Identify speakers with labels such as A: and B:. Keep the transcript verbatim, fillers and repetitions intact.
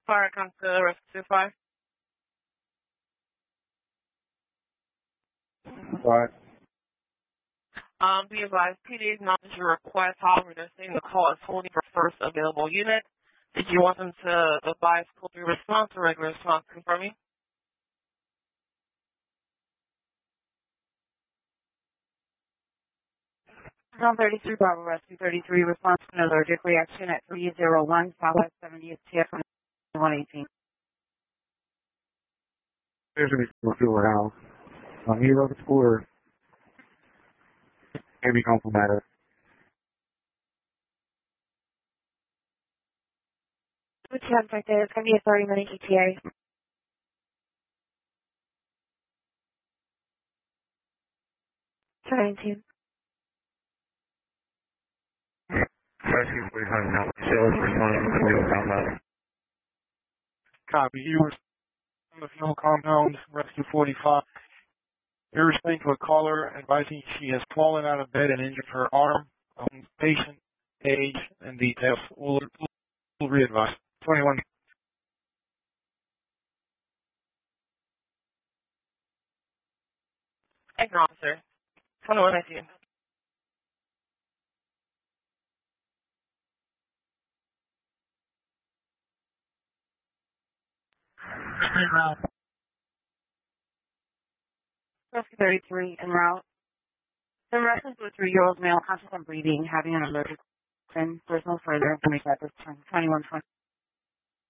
A: Fire Council Rescue five.
B: Right.
A: Um, be advised, P D acknowledges your request. However, they're saying the call is holding for first available unit. Did you want them to advise code three response or regular response confirming?
C: Zone thirty-three, Bravo Rescue thirty-three, response to an allergic reaction at three oh one Southwest seventieth T F one eighteen.
B: There's going to be a fuel house. On here of the cooler. Maybe come from that.
C: What you have right there, it's going to be a thirty minute E T A. nineteen.
B: Rescue three hundred now. Sales responding to fuel compound.
D: Copy. You were on the fuel compound, Rescue forty-five. You're responding to a caller advising she has fallen out of bed and injured her arm. Um, patient, age, and details. We'll, we'll re-advise. twenty-one.
A: Thank you, officer. twenty-one, I see you.
C: Rescue thirty-three, en route. The reference to a three-year-old male conscious and breathing, having an allergic reaction. There's no further information at this time. twenty-one twenty.